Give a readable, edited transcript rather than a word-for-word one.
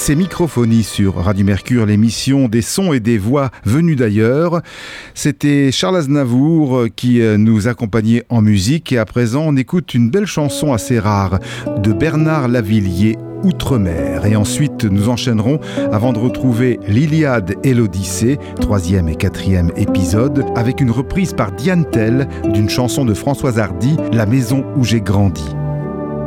C'est Microphonie sur Radio Mercure, l'émission des sons et des voix venus d'ailleurs. C'était Charles Aznavour qui nous accompagnait en musique et à présent on écoute une belle chanson assez rare de Bernard Lavilliers, Outre-mer. Et ensuite nous enchaînerons avant de retrouver l'Iliade et l'Odyssée, 3e et 4e épisode, avec une reprise par Diane Tell d'une chanson de Françoise Hardy, La maison où j'ai grandi.